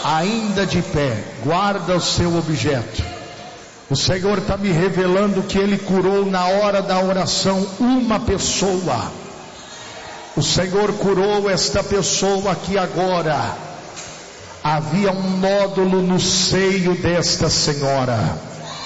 ainda de pé, guarda o seu objeto. O Senhor está me revelando que Ele curou na hora da oração uma pessoa. O Senhor curou esta pessoa aqui agora. Havia um nódulo no seio desta senhora.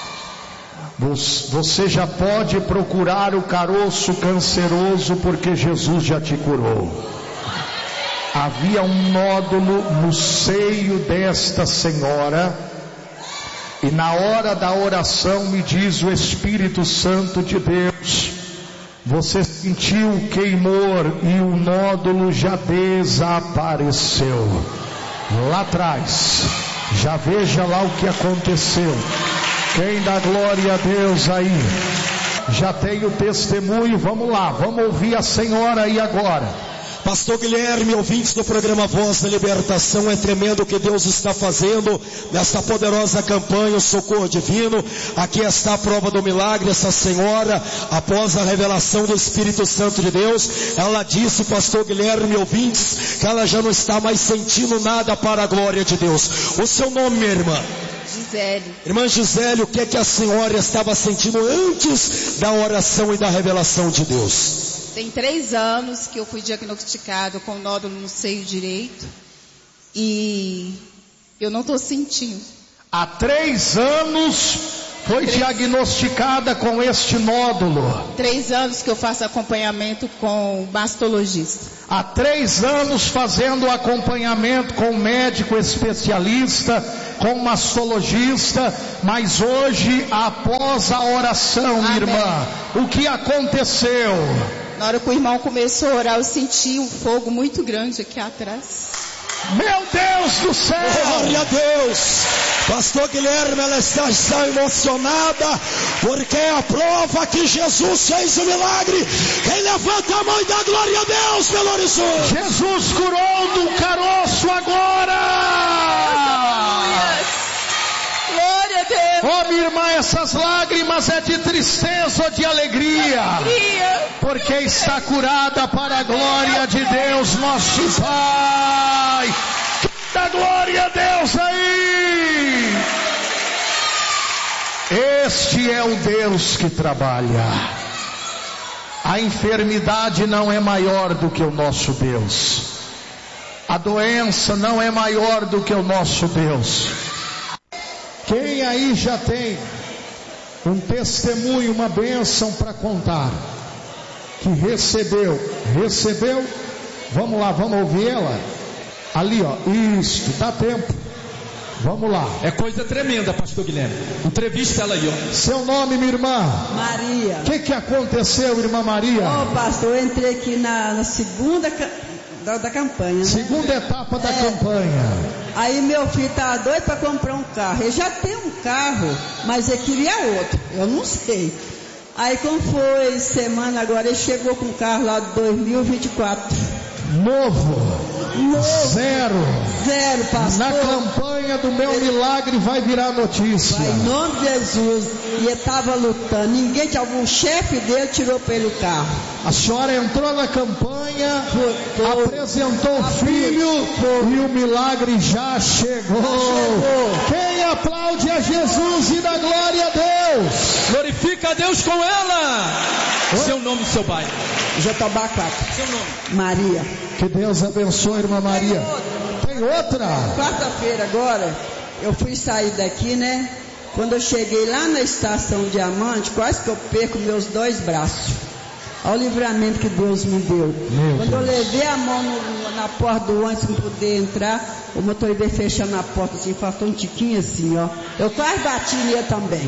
Você já pode procurar o caroço canceroso, porque Jesus já te curou. Havia um nódulo no seio desta senhora, e na hora da oração, me diz o Espírito Santo de Deus, você sentiu o queimor e o nódulo já desapareceu. Lá atrás, já veja lá o que aconteceu. Quem dá glória a Deus aí? Já tem o testemunho. Vamos lá, vamos ouvir a senhora aí agora. Pastor Guilherme, ouvintes do programa Voz da Libertação, é tremendo o que Deus está fazendo nesta poderosa campanha, o Socorro Divino. Aqui está a prova do milagre. Essa senhora, após a revelação do Espírito Santo de Deus, ela disse, pastor Guilherme, ouvintes, que ela já não está mais sentindo nada para a glória de Deus. O seu nome, minha irmã? Gisele. Irmã Gisele, o que é que a senhora estava sentindo antes da oração e da revelação de Deus? Tem 3 anos que eu fui diagnosticado com nódulo no seio direito e eu não estou sentindo. Há 3 anos foi diagnosticada com este nódulo. 3 anos que eu faço acompanhamento com mastologista. Há 3 anos fazendo acompanhamento com médico especialista, com mastologista, mas hoje, após a oração, Amém. Irmã, o que aconteceu? Na hora que o irmão começou a orar, eu senti um fogo muito grande aqui atrás. Meu Deus do céu! Glória a Deus! Pastor Guilherme, ela está emocionada, porque é a prova que Jesus fez o milagre. Quem levanta a mão e dá glória a Deus, Belo Horizonte? Jesus curou do caroço agora! Glória a Deus! Oh, minha irmã, essas lágrimas é de tristeza ou de alegria? Porque está curada para a glória de Deus, nosso Pai. Dá glória a Deus aí! Este é o Deus que trabalha. A enfermidade não é maior do que o nosso Deus. A doença não é maior do que o nosso Deus. Quem aí já tem um testemunho, uma bênção para contar? Que recebeu? Vamos lá, vamos ouvir ela? Ali, ó, isto, dá tempo. Vamos lá. É coisa tremenda, pastor Guilherme. Entrevista ela aí, ó. Seu nome, minha irmã? Maria. O que aconteceu, irmã Maria? Pastor, eu entrei aqui na segunda da campanha, né? Segunda etapa da campanha. Aí meu filho tá doido para comprar um carro. Ele já tem um carro, mas ele queria outro. Eu não sei. Aí como foi semana agora, ele chegou com um carro lá de 2024. Novo. Zero, pastor. Na campanha do meu milagre vai virar notícia. Vai, em nome de Jesus. E ele estava lutando. Ninguém tinha, algum chefe dele tirou para ele o carro. A senhora entrou na campanha, apresentou o filho e o milagre já chegou. Quem aplaude a Jesus e dá glória a Deus? Glorifica a Deus com ela. Seu nome, seu pai? Jatabacato. Seu nome? Maria. Que Deus abençoe, irmã Maria. Tem outra? Quarta-feira agora, eu fui sair daqui, né? Quando eu cheguei lá na estação Diamante, quase que eu perco meus 2 braços. Olha o livramento que Deus me deu. Quando eu levei a mão na porta do ônibus para poder entrar, o motorista veio fechando a porta assim, faltou um tiquinho assim, ó. Eu quase bati nele também.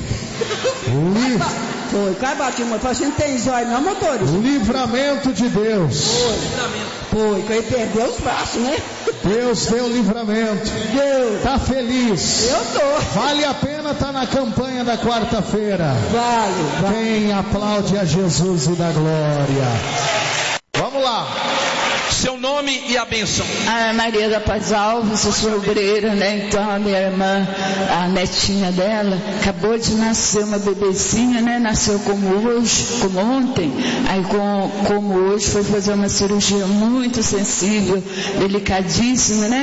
Foi, quase bati no motorista. Falei assim, não tem zóio não, motorista? Livramento de Deus. Foi, que ele perdeu os braços, né? Deus deu livramento. Deus. Tá feliz? Eu tô. Vale a pena estar na campanha da quarta-feira. Vale. Quem aplaude a Jesus e dá glória? Vamos lá. Seu nome e a bênção? Maria da Paz Alves, eu sou obreira, né? Então a minha irmã, a netinha dela, acabou de nascer uma bebezinha, né? Nasceu como ontem. Aí como hoje foi fazer uma cirurgia muito sensível, delicadíssima, né?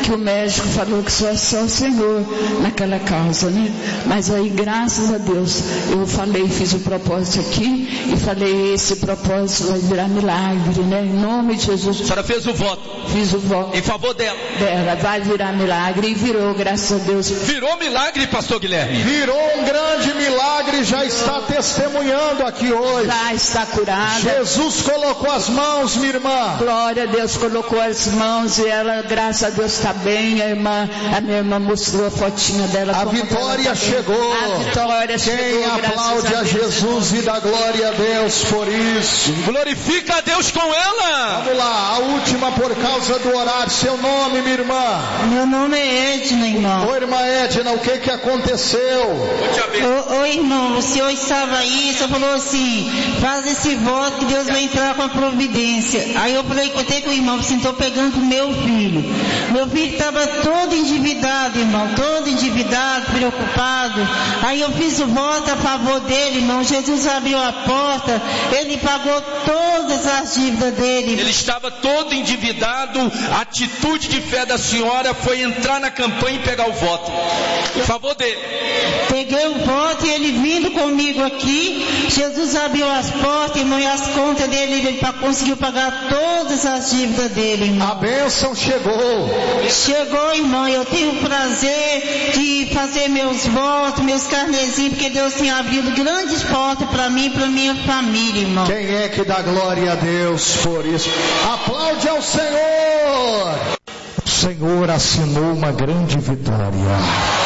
que o médico falou que só o Senhor naquela causa, né? Mas aí, graças a Deus, eu falei, fiz o propósito aqui e falei, esse propósito vai virar milagre, né? Em nome de Jesus. A senhora fez o voto? Fiz o voto. Em favor dela? Dela, vai virar milagre, e virou, graças a Deus. Virou milagre, pastor Guilherme? Virou um grande milagre, já está testemunhando aqui hoje. Já está curada. Jesus colocou as mãos, minha irmã. Glória a Deus, colocou as mãos e ela, graças a Deus, está bem. A minha irmã mostrou a fotinha dela. A vitória chegou. A vitória chegou. Quem aplaude a Jesus e dá glória a Deus por isso. Glorifica a Deus com ela. Vamos lá, a última por causa do horário. Seu nome, minha irmã? Meu nome é Edna, irmão. Oi, irmã Edna, o que aconteceu? Oi, irmão, o senhor estava aí, o senhor falou assim, faz esse voto que Deus vai entrar com a providência. Aí eu falei, contei com o irmão, assim, estou pegando pro meu filho. Meu filho estava todo endividado, irmão, todo endividado, preocupado. Aí eu fiz o voto a favor dele, irmão. Jesus abriu a porta, ele pagou todas as dívidas dele. Ele estava todo endividado, a atitude de fé da senhora foi entrar na campanha e pegar o voto. A favor dele. Peguei o voto e ele vindo comigo aqui, Jesus abriu as portas, irmão, e as contas dele, ele conseguiu pagar todas as dívidas dele, irmão. A bênção chegou. Chegou, irmão, eu tenho o prazer de fazer meus votos, meus carnezinhos, porque Deus tem abrido grandes portas para mim e para minha família, irmão. Quem é que dá glória a Deus por isso? Aplaude ao Senhor. O Senhor assinou uma grande vitória.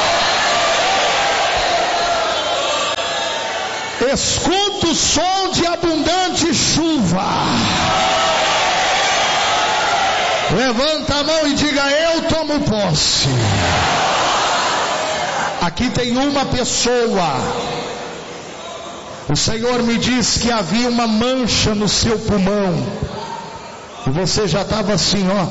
Escuta o som de abundante chuva. Levanta a mão e diga, eu tomo posse. Aqui tem uma pessoa. O Senhor me disse que havia uma mancha no seu pulmão. E você já estava assim, ó.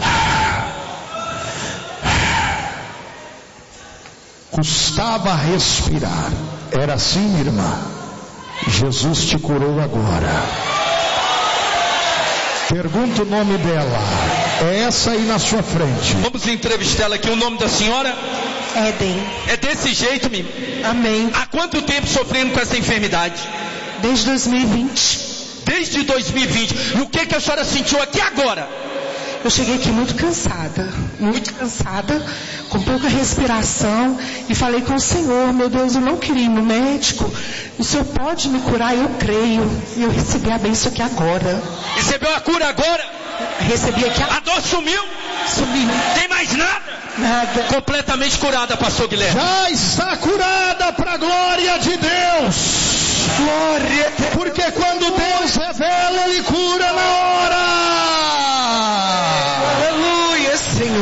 Custava respirar. Era assim, minha irmã. Jesus te curou agora. Pergunta o nome dela. É essa aí na sua frente. Vamos entrevistá-la aqui. O nome da senhora? Éden. É desse jeito, menino? Amém. Há quanto tempo sofrendo com essa enfermidade? Desde 2020. Desde 2020. E o que a senhora sentiu aqui agora? Eu cheguei aqui muito cansada, com pouca respiração, e falei com o Senhor, meu Deus, eu não queria ir no médico, o Senhor pode me curar, eu creio, e eu recebi a bênção aqui agora. Recebeu a cura agora? Recebi aqui agora. A dor sumiu? Sumiu. Tem mais nada? Nada. Completamente curada, pastor Guilherme. Já está curada para a glória de Deus. Glória a Deus. Porque quando Deus revela, Ele cura na